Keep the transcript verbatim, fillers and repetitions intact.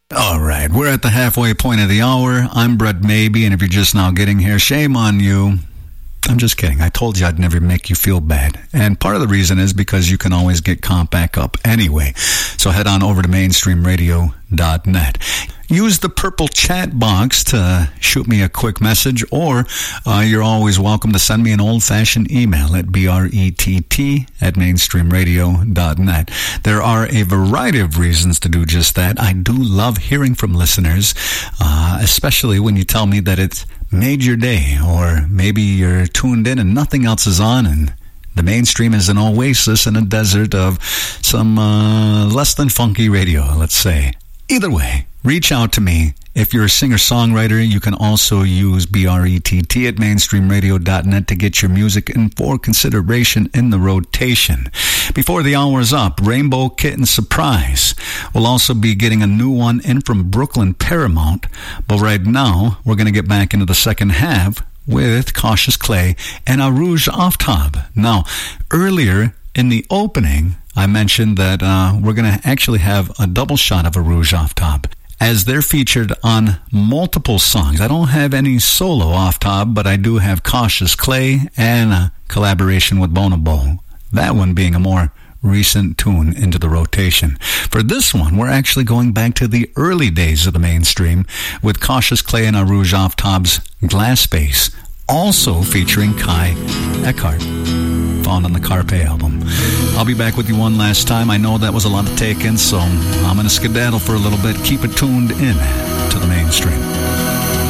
All right, we're at the halfway point of the hour. I'm Brett Maybe, and if you're just now getting here, shame on you. I'm just kidding. I told you I'd never make you feel bad. And part of the reason is because you can always get caught back up anyway. So head on over to mainstream radio dot net. Use the purple chat box to shoot me a quick message, or uh, you're always welcome to send me an old-fashioned email at brett at mainstream radio dot net. There are a variety of reasons to do just that. I do love hearing from listeners, uh, especially when you tell me that it's made your day, or maybe you're tuned in and nothing else is on, and the mainstream is an oasis in a desert of some uh, less than funky radio, let's say. Either way, reach out to me. If you're a singer-songwriter, you can also use brett at mainstream radio dot net to get your music in for consideration in the rotation. Before the hour is up, Rainbow Kitten Surprise. We'll also be getting a new one in from Brooklyn Paramount. But right now, we're going to get back into the second half with Cautious Clay and a Rouge Aftab. Now, earlier in the opening, I mentioned that uh, we're going to actually have a double shot of a Rouge Aftab, as they're featured on multiple songs. I don't have any solo Aftab, but I do have Cautious Clay and a collaboration with Bonobo. That one being a more recent tune into the rotation. For this one, we're actually going back to the early days of the mainstream with Cautious Clay and a Rouge Aftab's Glass Space, also featuring Kai Eckhart, found on the Carpe album. I'll be back with you one last time. I know that was a lot to take in, so I'm going to skedaddle for a little bit. Keep it tuned in to the mainstream.